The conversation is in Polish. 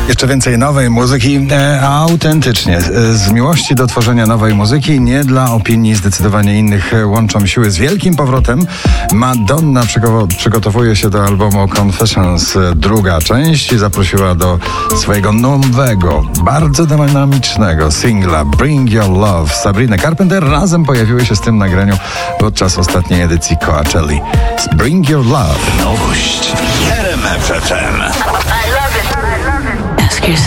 Jeszcze więcej nowej muzyki, autentycznie. Z miłości do tworzenia nowej muzyki, nie dla opinii zdecydowanie innych, łączą siły z wielkim powrotem. Madonna przygotowuje się do albumu Confessions, druga część, i zaprosiła do swojego nowego, bardzo dynamicznego singla Bring Your Love Sabrina Carpenter. Razem pojawiły się z tym nagraniu podczas ostatniej edycji Coachelli. Bring Your Love. Nowość w RMF FM.